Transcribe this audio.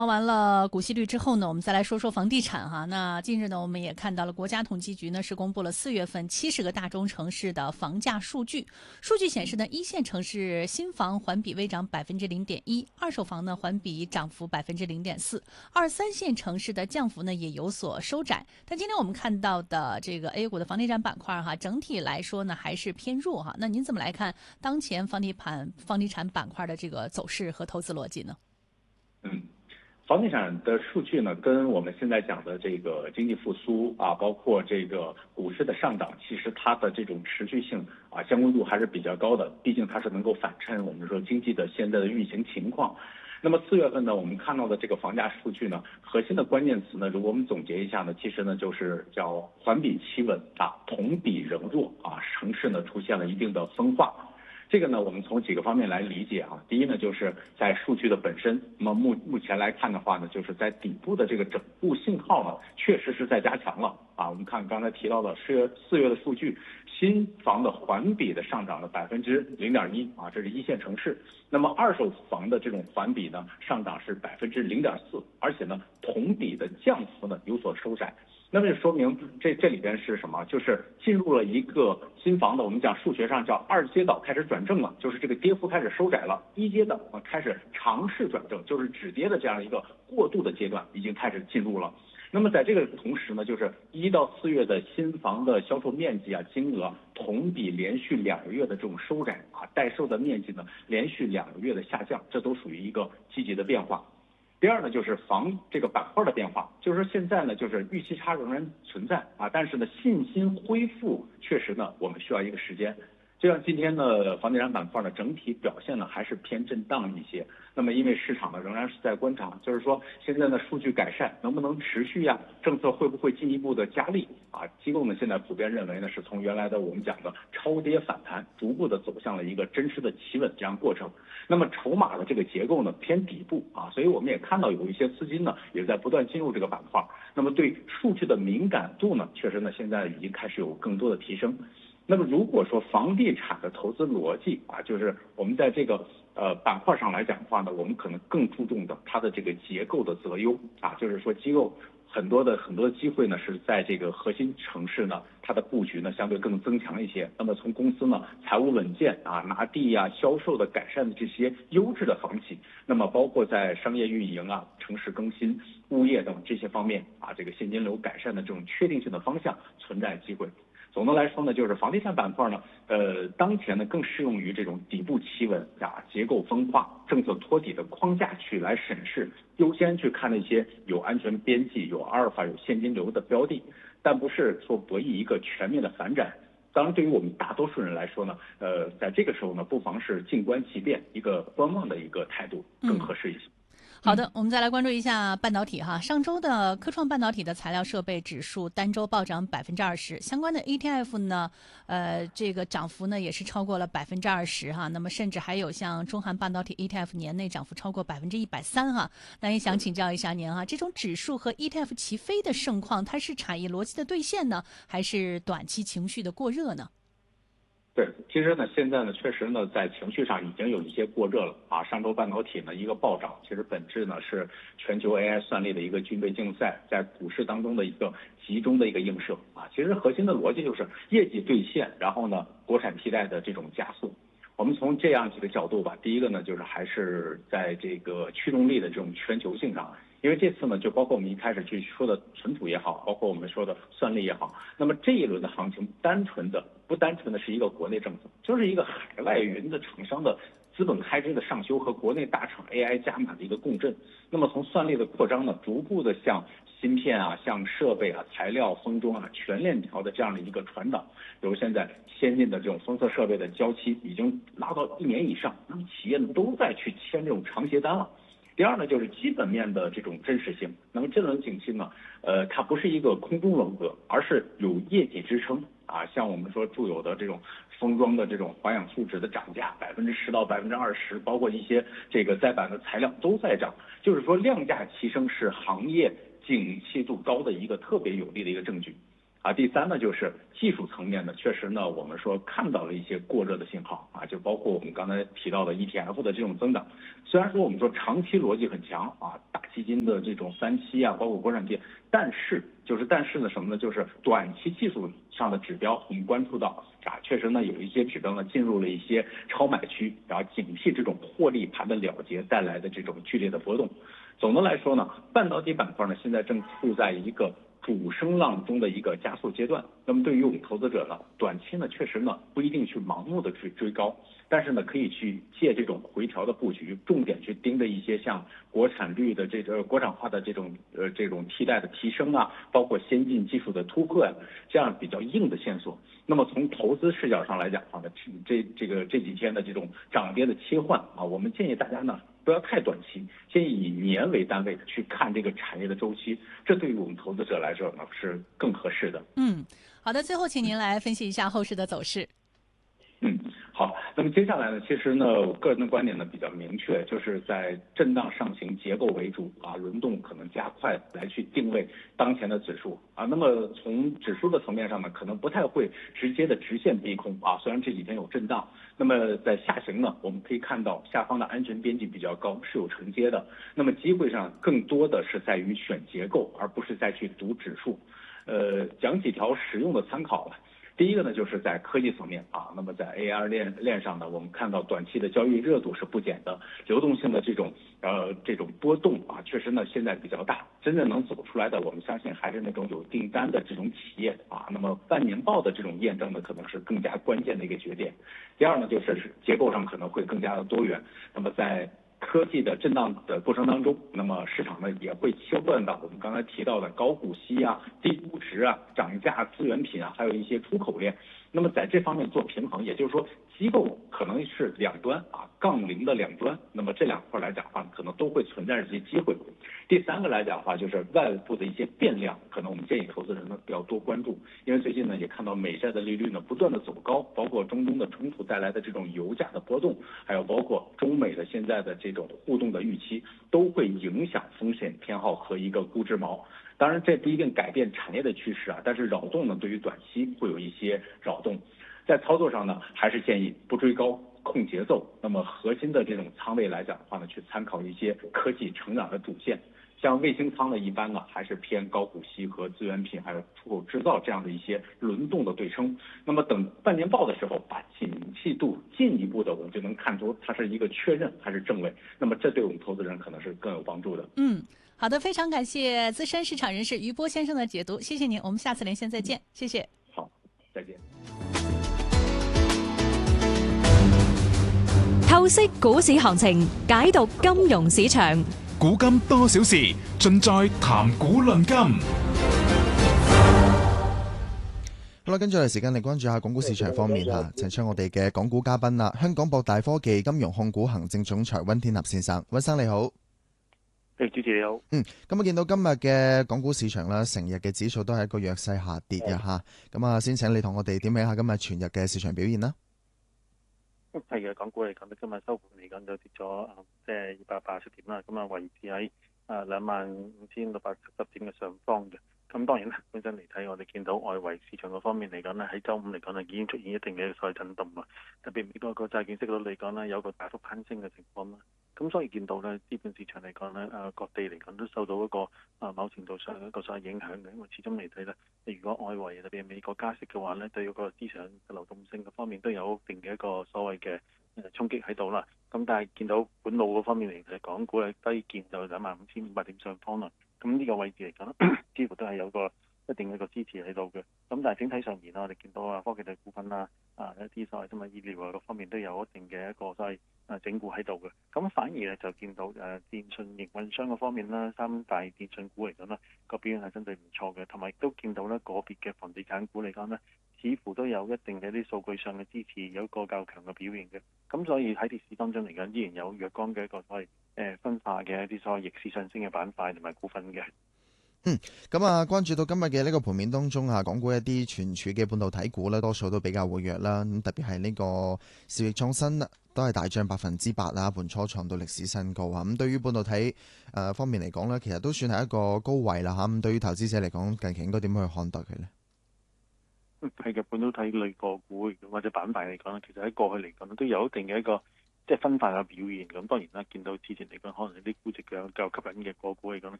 聊完了股息率之后呢，我们再来说说房地产哈。那近日呢，我们也看到了国家统计局呢是公布了4月份70个大中城市的房价数据。数据显示呢，一线城市新房环比微涨0.1%，二手房呢环比涨幅0.4%，二三线城市的降幅呢也有所收窄。但今天我们看到的这个 A 股的房地产板块哈，整体来说呢还是偏弱哈。那您怎么来看当前房地产板块的这个走势和投资逻辑呢？ 嗯，房地产的数据呢，跟我们现在讲的这个经济复苏啊，包括这个股市的上涨，其实它的这种持续性啊，相关度还是比较高的。毕竟它是能够反衬我们说经济的现在的运行情况。那么4月份呢，我们看到的这个房价数据呢，核心的关键词呢，如果我们总结一下呢，其实呢就是叫环比企稳啊，同比仍弱啊，城市呢出现了一定的分化。这个呢，我们从几个方面来理解啊。第一呢，就是在数据的本身，那么目前来看的话呢，就是在底部的这个整固信号呢，确实是在加强了啊。我们看刚才提到的四月的数据，新房的环比的上涨了0.1%啊，这是一线城市。那么二手房的这种环比呢，上涨是0.4%，而且呢，同比的降幅呢有所收窄。那么就说明这里边是什么？就是进入了一个新房的，我们讲数学上叫二阶道开始转正了，就是这个跌幅开始收窄了。一阶道开始尝试转正，就是止跌的这样一个过渡的阶段已经开始进入了。那么在这个同时呢，就是1到4月的新房的销售面积啊，金额同比连续2个月的这种收窄啊，待售的面积呢连续2个月的下降，这都属于一个积极的变化。第二呢，就是房这个板块的变化，就是说现在呢，就是预期差仍然存在啊，但是呢，信心恢复确实呢，我们需要一个时间。就像今天的房地产板块呢，整体表现呢还是偏震荡一些。那么因为市场呢仍然是在观察，就是说现在呢数据改善能不能持续呀？政策会不会进一步的加力啊？机构呢现在普遍认为呢是从原来的我们讲的超跌反弹，逐步的走向了一个真实的企稳这样过程。那么筹码的这个结构呢偏底部啊，所以我们也看到有一些资金呢也在不断进入这个板块。那么对数据的敏感度呢，确实呢现在已经开始有更多的提升。那么如果说房地产的投资逻辑啊，就是我们在这个板块上来讲的话呢，我们可能更注重的它的这个结构的择优啊，就是说机构很多的机会呢是在这个核心城市呢，它的布局呢相对更增强一些。那么从公司呢财务稳健啊、拿地啊、销售的改善的这些优质的房企，那么包括在商业运营啊、城市更新、物业等这些方面啊，这个现金流改善的这种确定性的方向存在机会。总的来说呢，就是房地产板块呢，当前呢更适用于这种底部企稳啊、结构分化、政策托底的框架去来审视，优先去看那些有安全边际、有阿尔法、有现金流的标的，但不是说博弈一个全面的反转。当然，对于我们大多数人来说呢，在这个时候呢，不妨是静观其变，一个观望的一个态度更合适一些。 好的，我们再来关注一下半导体哈。上周的科创半导体的材料设备指数单周暴涨20%，相关的 ETF 呢，这个涨幅呢也是超过了20%哈。那么甚至还有像中韩半导体 ETF 年内涨幅超过130%哈。那也想请教一下您哈，这种指数和 ETF 齐飞的盛况，它是产业逻辑的兑现呢，还是短期情绪的过热呢？ 对，其实呢，现在呢，确实呢，在情绪上已经有一些过热了啊。上周半导体呢一个暴涨，其实本质呢是全球 AI 算力的一个军备竞赛，在股市当中的一个集中的一个映射啊。其实核心的逻辑就是业绩兑现，然后呢，国产替代的这种加速。我们从这样几个角度吧，第一个呢，就是还是在这个驱动力的这种全球性上。因为这次呢，就包括我们一开始去说的存储也好，包括我们说的算力也好，那么这一轮的行情不单纯的是一个国内政策，就是一个海外云的厂商的资本开支的上修和国内大厂 AI 加码的一个共振。那么从算力的扩张呢，逐步的向芯片啊、向设备啊、材料封装啊全链条的这样的一个传导。比如现在先进的这种封测设备的交期已经拉到1年以上，那么企业们都在去签这种长协单了。第二呢，就是基本面的这种真实性。那么这轮景气呢，它不是一个空中楼阁，而是有业绩支撑啊。像我们说著有的这种封装的这种环氧树脂的涨价10%到20%，包括一些这个载板的材料都在涨，就是说量价齐升是行业景气度高的一个特别有力的一个证据。 第三呢，就是技术层面呢，确实呢，我们说看到了一些过热的信号就包括我们刚才提到的 ETF 的这种增长。虽然说我们说长期逻辑很强大基金的这种3期包括国产企业，但是呢什么呢？就是短期技术上的指标，我们关注到确实呢有一些指标呢进入了一些超买区，然后警惕这种获利盘的了结带来的这种剧烈的波动。总的来说呢，半导体板块呢现在正处在一个主升浪中的一个加速阶段。那么对于我们投资者呢，短期呢确实呢不一定去盲目的去追高，但是呢可以去借这种回调的布局，重点去盯着一些像国产率的国产化的这种替代的提升包括先进技术的突破这样比较硬的线索。那么从投资视角上来讲呢，这几天的这种涨跌的切换我们建议大家呢不要太短期，建议以年为单位的去看这个产业的周期，这对于我们投资者来说呢是更合适的。 好的，最后请您来分析一下后市的走势。 好，那么接下来呢，其实呢，我个人的观点呢比较明确，就是在震荡上行结构为主轮动可能加快来去定位当前的指数那么从指数的层面上呢，可能不太会直接的直线逼空虽然这几天有震荡，那么在下行呢，我们可以看到下方的安全边际比较高，是有承接的。那么机会上更多的是在于选结构，而不是再去赌指数。讲几条实用的参考吧。第一个呢，就是在科技层面那么在 AR 链上呢，我们看到短期的交易热度是不减的，流动性的这种波动确实呢现在比较大，真正能走出来的，我们相信还是那种有订单的这种企业那么半年报的这种验证呢，可能是更加关键的一个节点。第二呢，就是结构上可能会更加的多元。那么在科技的震荡的过程当中，那么市场呢也会切换到我们刚才提到的高股息低估值涨价资源品还有一些出口链。那么在这方面做平衡，也就是说机构可能是两端杠铃的两端，那么这两块来讲的话，可能都会存在一些机会。第三个来讲的话，就是外部的一些变量，可能我们建议投资人呢比较多关注，因为最近呢也看到美债的利率呢不断的走高，包括中东的冲突带来的这种油价的波动，还有包括中美的现在的这种互动的预期，都会影响风险偏好和一个估值锚。当然这不一定改变产业的趋势但是扰动呢对于短期会有一些扰动。在操作上呢，还是建议不追高，控节奏。那么核心的这种仓位来讲的话呢，去参考一些科技成长的主线，像卫星仓呢，一般呢还是偏高股息和资源品还有出口制造这样的一些轮动的对冲。那么等半年报的时候，把景气度进一步的，我们就能看出它是一个确认还是正位。那么这对我们投资人可能是更有帮助的。 好的，非常感谢资深市场人士余波先生的解读，谢谢您，我们下次连线再见，谢谢。 好，再見。 透析股市行情，解讀金融市場， 古今多少事，盡在談股論金。 好啦，跟住嚟時間嚟關注下港股市場方面請出我哋嘅港股嘉賓啦，香港博大科技金融控股行政總裁溫天納先生，溫生你好。 主持你好。 咁見到今日嘅港股市場啦，成日嘅指數都係一個弱勢下跌嘅咁先請你同我哋點評下今日全日嘅市場表現啦。 係嘅，港股嚟講咧，今日收盤嚟講就跌咗即係280點啦，咁維持喺25,670點嘅上方嘅。咁當然啦，本身嚟睇，我哋見到外圍市場嗰方面嚟講咧，喺週五嚟講咧已經出現一定嘅所謂震動啦。特別美國個債券息率嚟講咧，有個大幅攀升嘅情況啦。咁所以見到咧，資本市場嚟講咧，各地嚟講都受到一個某程度上一個所謂影響嘅，因為始終嚟睇咧，如果外圍特別係美國加息嘅話咧，對嗰個資產嘅流動性嘅方面都有一定嘅一個所謂嘅衝擊喺度啦。咁但係見到本路嗰方面嚟睇，港股係低見就25,500點上方啦。咁呢個位置嚟講咧，似乎都係有個一定嘅一個支持喺度嘅。咁但係整體上面我哋見到科技類股份一啲所謂生物醫療各方面都有一定嘅一個所謂整固喺度嘅。咁反而咧就見到電信營運商嗰方面啦，三大電信股嚟講咧個表現係真係唔錯嘅，同埋亦都見到咧個別嘅房地產股嚟講咧，似乎都有一定嘅啲數據上嘅支持，有一個較強嘅表現嘅。咁所以喺跌市當中嚟講，依然有若干嘅一個所謂分化嘅一啲所謂逆市上升嘅板塊同埋股份嘅。 咁關注到今日嘅呢個盤面當中港股一啲存儲嘅半導體股咧，多數都比較活躍啦。咁特別係呢個兆易創新都係大漲8%啦，盤初創到歷史新高咁對於半導體方面嚟講咧，其實都算係一個高位啦咁對於投資者嚟講，近期應該點去看待佢呢？ 批嘅半導體類個股或者板塊嚟講咧，其實喺過去嚟講都有一定嘅一個即係分化嘅表現。咁當然啦，見到之前嚟講可能有啲估值較吸引嘅個股嚟講咧，